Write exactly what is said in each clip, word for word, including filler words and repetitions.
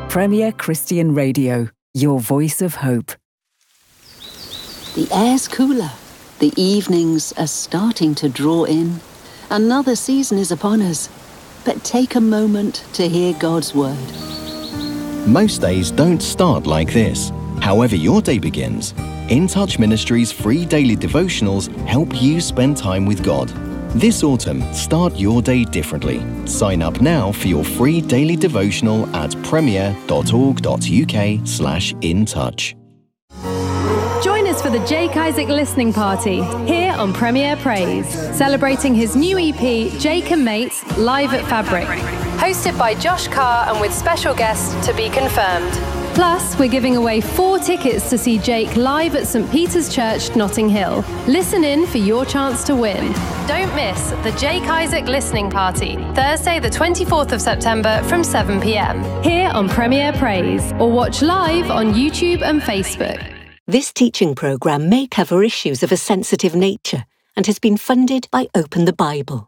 Premier Christian Radio, your voice of hope. The air's cooler. The evenings are starting to draw in. Another season is upon us. But take a moment to hear God's word. Most days don't start like this. However your day begins, In Touch Ministries' free daily devotionals help you spend time with God. This autumn, start your day differently. Sign up now for your free daily devotional at premier.org.uk slash in touch. Join us for the Jake Isaac listening party here on Premier Praise, celebrating his new E P, Jake and Mates, live at Fabric. Hosted by Josh Carr and with special guests to be confirmed. Plus, we're giving away four tickets to see Jake live at St Peter's Church, Notting Hill. Listen in for your chance to win. Don't miss the Jake Isaac listening party, Thursday the twenty-fourth of September from seven p.m. here on Premier Praise, or watch live on YouTube and Facebook. This teaching programme may cover issues of a sensitive nature and has been funded by Open the Bible.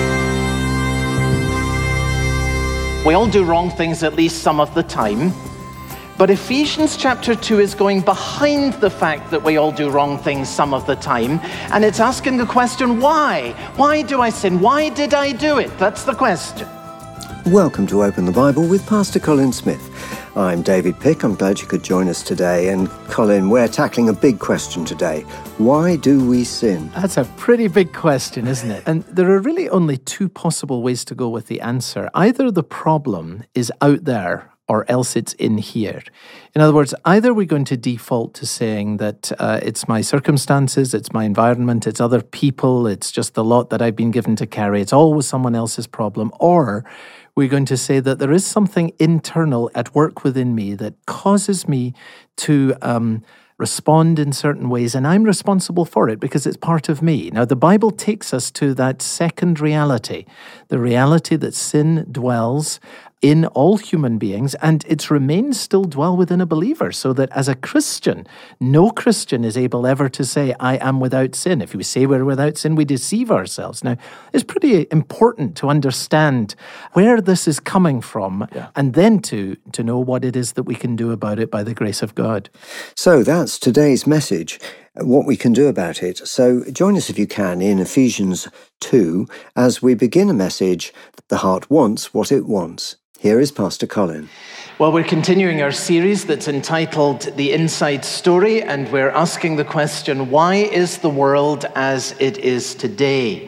We all do wrong things at least some of the time. But Ephesians chapter two is going behind the fact that we all do wrong things some of the time, and it's asking the question, why? Why do I sin? Why did I do it? That's the question. Welcome to Open the Bible with Pastor Colin Smith. I'm David Pick. I'm glad you could join us today. And Colin, we're tackling a big question today. Why do we sin? That's a pretty big question, isn't it? And there are really only two possible ways to go with the answer. Either the problem is out there, or else it's in here. In other words, either we're going to default to saying that uh, it's my circumstances, it's my environment, it's other people, it's just the lot that I've been given to carry, it's always someone else's problem, or we're going to say that there is something internal at work within me that causes me to um, respond in certain ways, and I'm responsible for it because it's part of me. Now, the Bible takes us to that second reality, the reality that sin dwells in all human beings, and its remains still dwell within a believer, so that as a Christian, no Christian is able ever to say, I am without sin. If we say we're without sin, we deceive ourselves. Now, it's pretty important to understand where this is coming from, yeah. and then to, to know what it is that we can do about it by the grace of God. So that's today's message, what we can do about it. So join us if you can in Ephesians two as we begin a message, The Heart Wants What It Wants. Here is Pastor Colin. Well, we're continuing our series that's entitled The Inside Story, and we're asking the question, why is the world as it is today?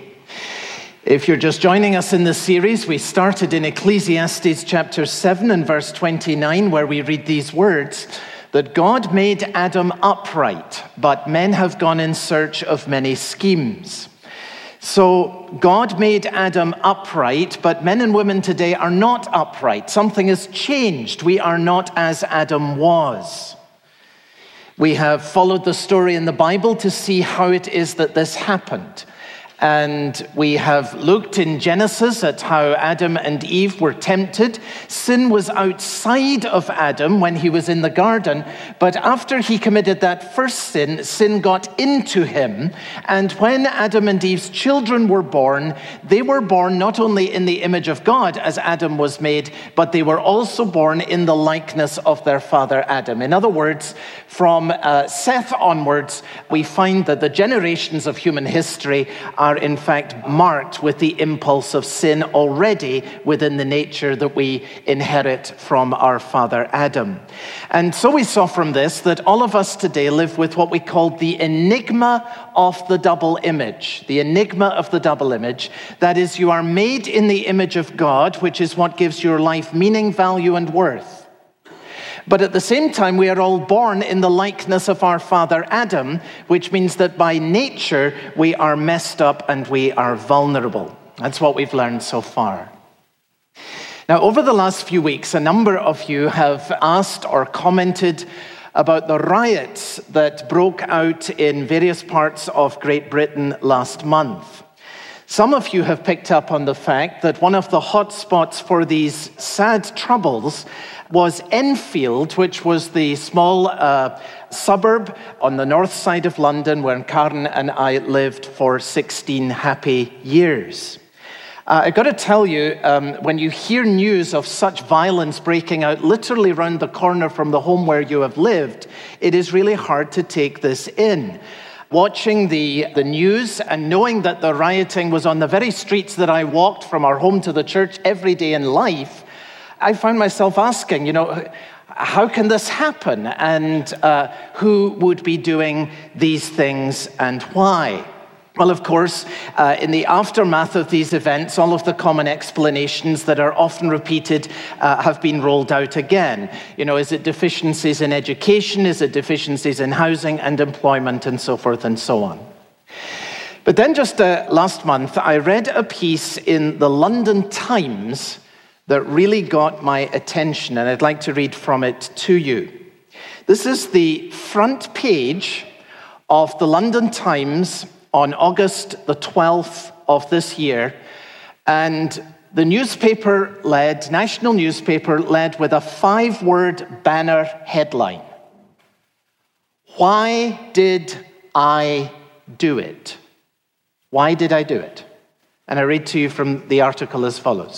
If you're just joining us in this series, we started in Ecclesiastes chapter seven and verse twenty-nine, where we read these words, that God made Adam upright, but men have gone in search of many schemes. So God made Adam upright, but men and women today are not upright. Something has changed. We are not as Adam was. We have followed the story in the Bible to see how it is that this happened. And we have looked in Genesis at how Adam and Eve were tempted. Sin was outside of Adam when he was in the garden, but after he committed that first sin, sin got into him. And when Adam and Eve's children were born, they were born not only in the image of God as Adam was made, but they were also born in the likeness of their father Adam. In other words, from uh, Seth onwards, we find that the generations of human history are in fact marked with the impulse of sin already within the nature that we inherit from our father Adam. And so we saw from this that all of us today live with what we call the enigma of the double image. The enigma of the double image. That is, you are made in the image of God, which is what gives your life meaning, value, and worth. But at the same time, we are all born in the likeness of our father Adam, which means that by nature, we are messed up and we are vulnerable. That's what we've learned so far. Now, over the last few weeks, a number of you have asked or commented about the riots that broke out in various parts of Great Britain last month. Some of you have picked up on the fact that one of the hot spots for these sad troubles was Enfield, which was the small uh, suburb on the north side of London where Karen and I lived for sixteen happy years. Uh, I've got to tell you, um, when you hear news of such violence breaking out literally around the corner from the home where you have lived, it is really hard to take this in. Watching the, the news and knowing that the rioting was on the very streets that I walked from our home to the church every day in life, I found myself asking, you know, how can this happen? And uh, who would be doing these things and why? Well, of course, uh, in the aftermath of these events, all of the common explanations that are often repeated uh, have been rolled out again. You know, is it deficiencies in education? Is it deficiencies in housing and employment and so forth and so on? But then just uh, last month, I read a piece in the London Times that really got my attention, and I'd like to read from it to you. This is the front page of the London Times on August the twelfth of this year, and the newspaper led, national newspaper led with a five-word banner headline. Why did I do it? Why did I do it? And I read to you from the article as follows.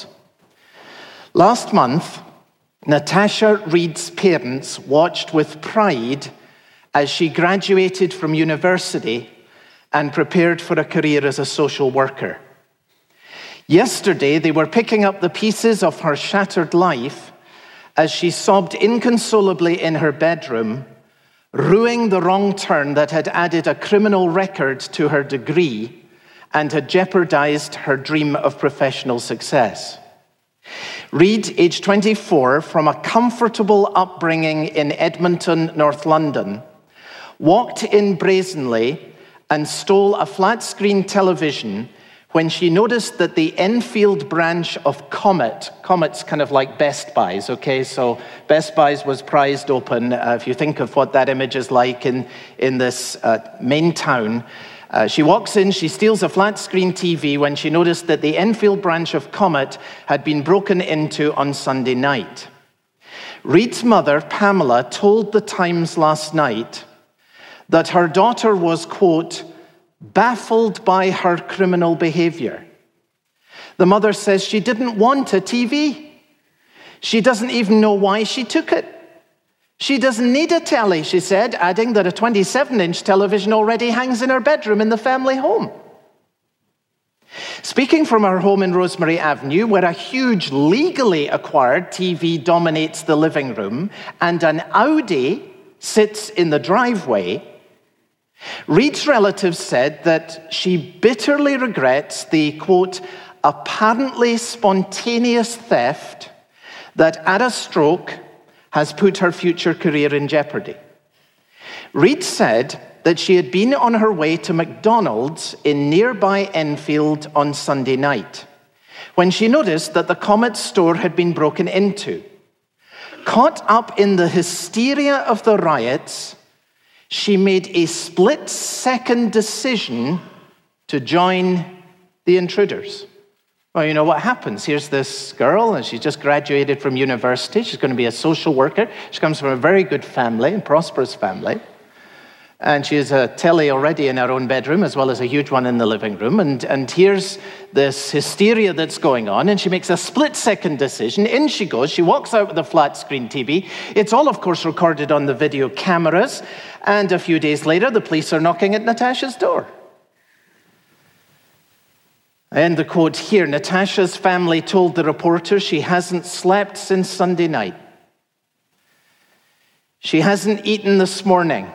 Last month, Natasha Reid's parents watched with pride as she graduated from university and prepared for a career as a social worker. Yesterday, they were picking up the pieces of her shattered life as she sobbed inconsolably in her bedroom, rueing the wrong turn that had added a criminal record to her degree and had jeopardized her dream of professional success. Reid, age twenty-four, from a comfortable upbringing in Edmonton, North London, walked in brazenly and stole a flat-screen television when she noticed that the Enfield branch of Comet, Comet's kind of like Best Buys, okay? So Best Buys was prized open. Uh, if you think of what that image is like in, in this uh, main town, uh, she walks in, she steals a flat-screen T V when she noticed that the Enfield branch of Comet had been broken into on Sunday night. Reid's mother, Pamela, told the Times last night that her daughter was, quote, baffled by her criminal behavior. The mother says she didn't want a T V. She doesn't even know why she took it. She doesn't need a telly, she said, adding that a twenty-seven inch television already hangs in her bedroom in the family home. Speaking from her home in Rosemary Avenue, where a huge legally acquired T V dominates the living room and an Audi sits in the driveway, Reid's relatives said that she bitterly regrets the, quote, apparently spontaneous theft that at a stroke has put her future career in jeopardy. Reid said that she had been on her way to McDonald's in nearby Enfield on Sunday night when she noticed that the Comet store had been broken into. Caught up in the hysteria of the riots, she made a split-second decision to join the intruders. Well, you know what happens. Here's this girl, and she's just graduated from university. She's going to be a social worker. She comes from a very good family, a prosperous family. And she has a telly already in her own bedroom, as well as a huge one in the living room. And, and here's this hysteria that's going on, and she makes a split-second decision. In she goes. She walks out with a flat-screen T V. It's all, of course, recorded on the video cameras. And a few days later, the police are knocking at Natasha's door. And the quote here, Natasha's family told the reporter she hasn't slept since Sunday night. She hasn't eaten this morning.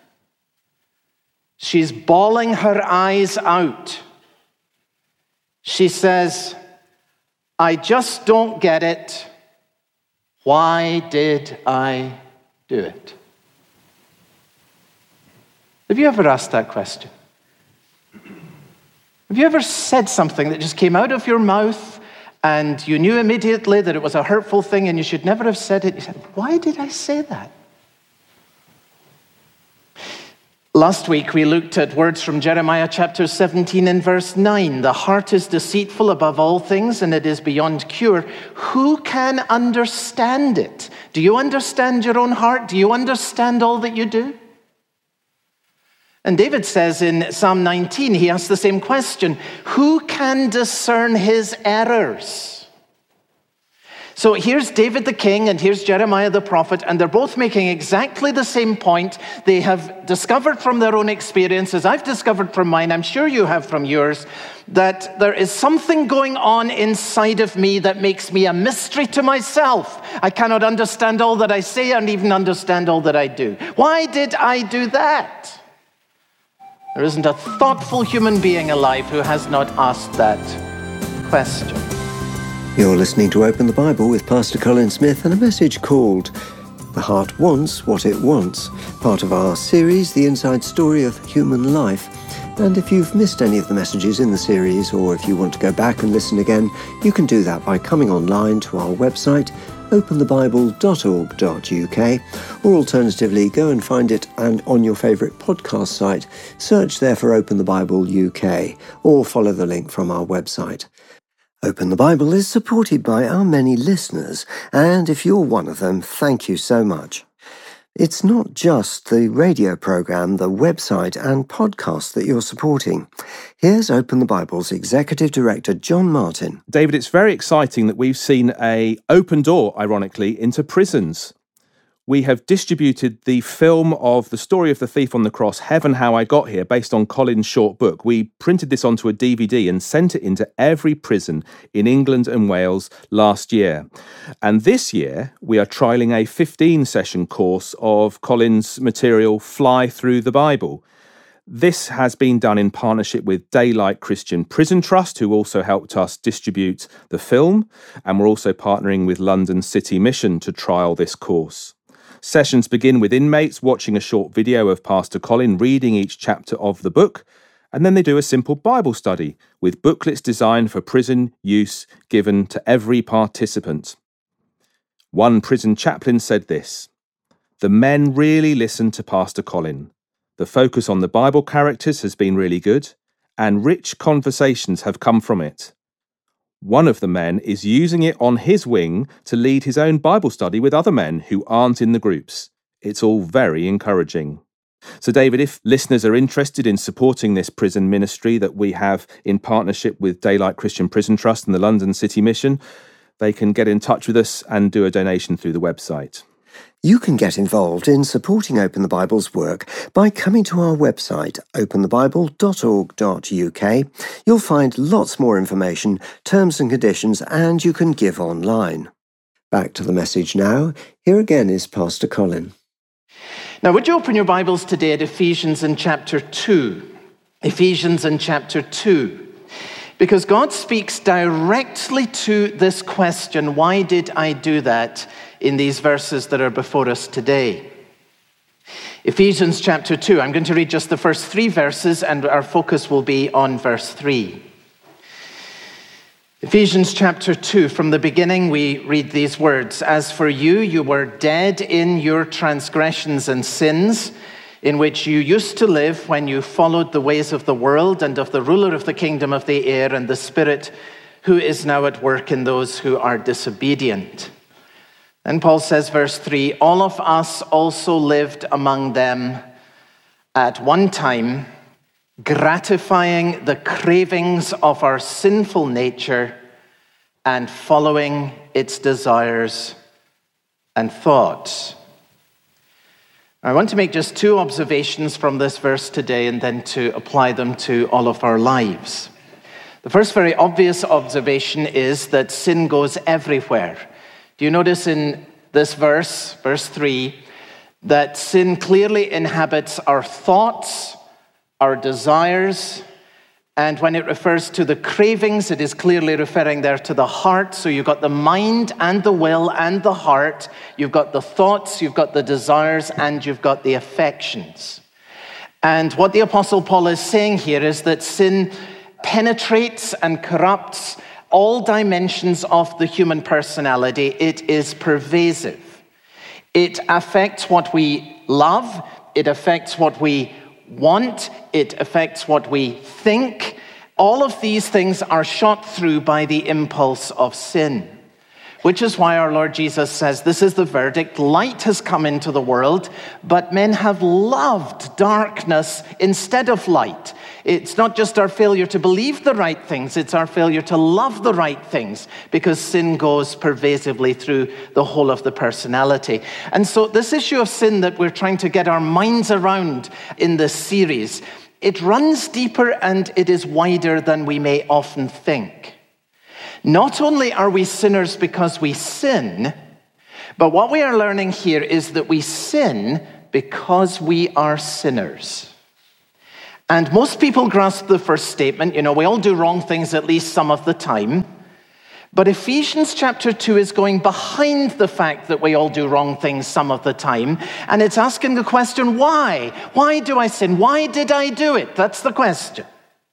She's bawling her eyes out. She says, I just don't get it. Why did I do it? Have you ever asked that question? Have you ever said something that just came out of your mouth and you knew immediately that it was a hurtful thing and you should never have said it? You said, why did I say that? Last week, we looked at words from Jeremiah chapter seventeen and verse nine. The heart is deceitful above all things, and it is beyond cure. Who can understand it? Do you understand your own heart? Do you understand all that you do? And David says in Psalm nineteen, he asks the same question, who can discern his errors? So here's David the king and here's Jeremiah the prophet, and they're both making exactly the same point. They have discovered from their own experiences, I've discovered from mine, I'm sure you have from yours, that there is something going on inside of me that makes me a mystery to myself. I cannot understand all that I say and even understand all that I do. Why did I do that? There isn't a thoughtful human being alive who has not asked that question. You're listening to Open the Bible with Pastor Colin Smith and a message called The Heart Wants What It Wants, part of our series, The Inside Story of Human Life. And if you've missed any of the messages in the series, or if you want to go back and listen again, you can do that by coming online to our website, open the bible dot org dot u k, or alternatively, go and find it and on your favourite podcast site, search there for Open the Bible U K, or follow the link from our website. Open the Bible is supported by our many listeners, and if you're one of them, thank you so much. It's not just the radio program, the website and podcast that you're supporting. Here's Open the Bible's Executive Director, John Martin. David, it's very exciting that we've seen an open door, ironically, into prisons. We have distributed the film of The Story of the Thief on the Cross, Heaven, How I Got Here, based on Colin's short book. We printed this onto a D V D and sent it into every prison in England and Wales last year. And this year, we are trialling a fifteen-session course of Colin's material, Fly Through the Bible. This has been done in partnership with Daylight Christian Prison Trust, who also helped us distribute the film. And we're also partnering with London City Mission to trial this course. Sessions begin with inmates watching a short video of Pastor Colin reading each chapter of the book, and then they do a simple Bible study with booklets designed for prison use given to every participant. One prison chaplain said this: "The men really listen to Pastor Colin. The focus on the Bible characters has been really good, and rich conversations have come from it. One of the men is using it on his wing to lead his own Bible study with other men who aren't in the groups. It's all very encouraging." So, David, if listeners are interested in supporting this prison ministry that we have in partnership with Daylight Christian Prison Trust and the London City Mission, they can get in touch with us and do a donation through the website. You can get involved in supporting Open the Bible's work by coming to our website, open the bible dot org dot u k. You'll find lots more information, terms and conditions, and you can give online. Back to the message now. Here again is Pastor Colin. Now, would you open your Bibles today at Ephesians in chapter two? Ephesians in chapter two. Because God speaks directly to this question, why did I do that, in these verses that are before us today. Ephesians chapter two. I'm going to read just the first three verses, and our focus will be on verse three. Ephesians chapter two, from the beginning we read these words: "As for you, you were dead in your transgressions and sins, in which you used to live when you followed the ways of the world and of the ruler of the kingdom of the air and the Spirit, who is now at work in those who are disobedient." Then Paul says, verse three, "All of us also lived among them at one time, gratifying the cravings of our sinful nature and following its desires and thoughts." I want to make just two observations from this verse today and then to apply them to all of our lives. The first very obvious observation is that sin goes everywhere. Do you notice in this verse, verse three, that sin clearly inhabits our thoughts, our desires, and when it refers to the cravings, it is clearly referring there to the heart. So you've got the mind and the will and the heart. You've got the thoughts, you've got the desires, and you've got the affections. And what the Apostle Paul is saying here is that sin penetrates and corrupts all dimensions of the human personality. It is pervasive. It affects what we love. It affects what we want. It affects what we think. All of these things are shot through by the impulse of sin. Which is why our Lord Jesus says, this is the verdict. Light has come into the world, but men have loved darkness instead of light. It's not just our failure to believe the right things, it's our failure to love the right things, because sin goes pervasively through the whole of the personality. And so this issue of sin that we're trying to get our minds around in this series, it runs deeper and it is wider than we may often think. Not only are we sinners because we sin, but what we are learning here is that we sin because we are sinners. And most people grasp the first statement. You know, we all do wrong things at least some of the time. But Ephesians chapter two is going behind the fact that we all do wrong things some of the time. And it's asking the question, why? Why do I sin? Why did I do it? That's the question.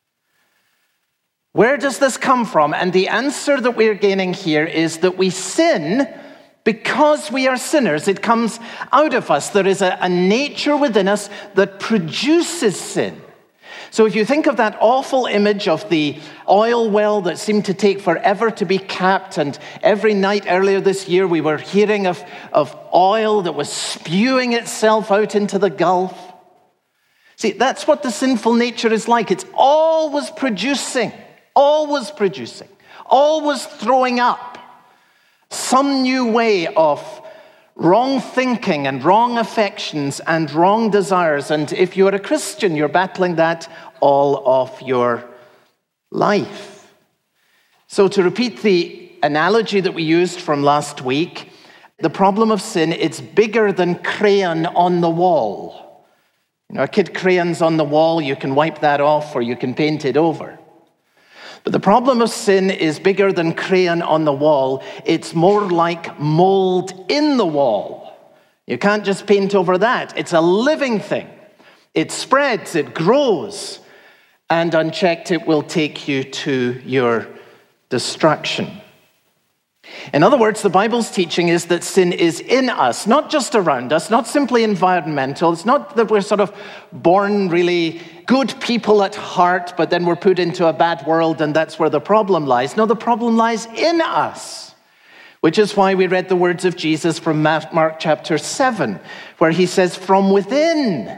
Where does this come from? And the answer that we're gaining here is that we sin because we are sinners. It comes out of us. There is a, a nature within us that produces sin. So if you think of that awful image of the oil well that seemed to take forever to be capped, and every night earlier this year we were hearing of, of oil that was spewing itself out into the Gulf. See, that's what the sinful nature is like. It's always producing, always producing, always throwing up some new way of wrong thinking and wrong affections and wrong desires. And if you're a Christian, you're battling that all of your life. So to repeat the analogy that we used from last week, the problem of sin, it's bigger than crayon on the wall. You know, a kid crayon's on the wall, you can wipe that off or you can paint it over. But the problem of sin is bigger than crayon on the wall. It's more like mold in the wall. You can't just paint over that. It's a living thing. It spreads, it grows, and unchecked it will take you to your destruction. In other words, the Bible's teaching is that sin is in us, not just around us, not simply environmental. It's not that we're sort of born really good people at heart, but then we're put into a bad world and that's where the problem lies. No, the problem lies in us, which is why we read the words of Jesus from Mark chapter seven, where he says, from within,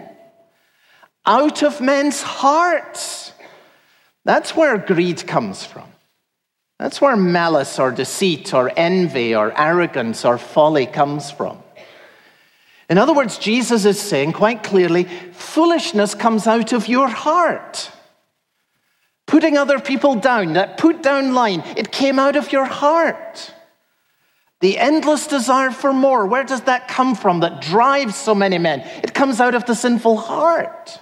out of men's hearts. That's where greed comes from. That's where malice or deceit or envy or arrogance or folly comes from. In other words, Jesus is saying quite clearly, foolishness comes out of your heart. Putting other people down, that put down line, it came out of your heart. The endless desire for more, where does that come from that drives so many men? It comes out of the sinful heart.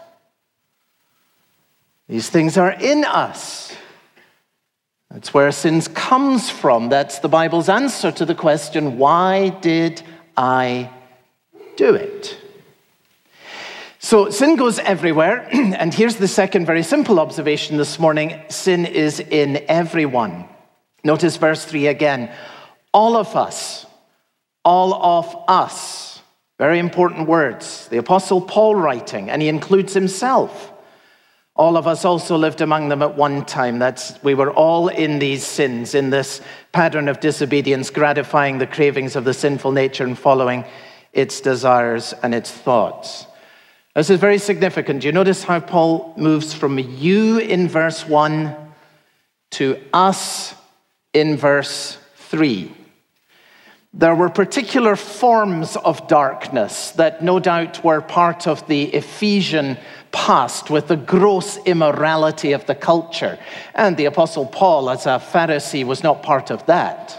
These things are in us. That's where sin comes from. That's the Bible's answer to the question, why did I do it? So sin goes everywhere. And here's the second very simple observation this morning. Sin is in everyone. Notice verse three again. All of us. All of us. Very important words. The Apostle Paul writing, and he includes himself. All of us also lived among them at one time. That's, we were all in these sins, in this pattern of disobedience, gratifying the cravings of the sinful nature and following its desires and its thoughts. This is very significant. You notice how Paul moves from you in verse one to us in verse three. There were particular forms of darkness that no doubt were part of the Ephesian past with the gross immorality of the culture. And the Apostle Paul, as a Pharisee, was not part of that.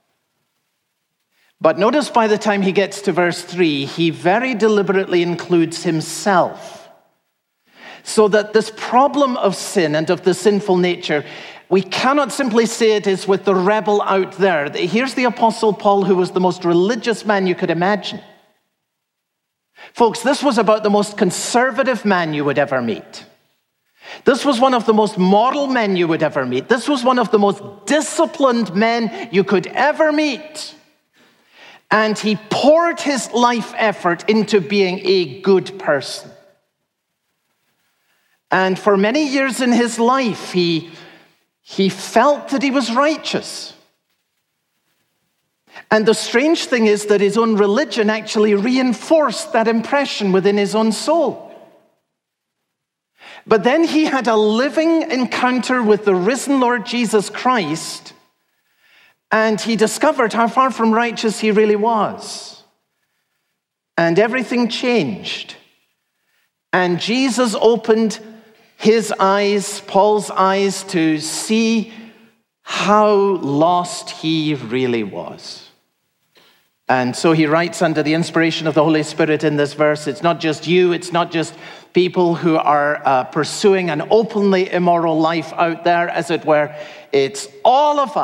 But notice by the time he gets to verse three, he very deliberately includes himself. So that this problem of sin and of the sinful nature, we cannot simply say it is with the rebel out there. Here's the Apostle Paul, who was the most religious man you could imagine. Folks, this was about the most conservative man you would ever meet. This was one of the most moral men you would ever meet. This was one of the most disciplined men you could ever meet. And he poured his life effort into being a good person. And for many years in his life, he, he felt that he was righteous. And the strange thing is that his own religion actually reinforced that impression within his own soul. But then he had a living encounter with the risen Lord Jesus Christ, and he discovered how far from righteous he really was. And everything changed. And Jesus opened his eyes, Paul's eyes, to see how lost he really was. And so he writes under the inspiration of the Holy Spirit in this verse, it's not just you, it's not just people who are uh, pursuing an openly immoral life out there, as it were. It's all of us.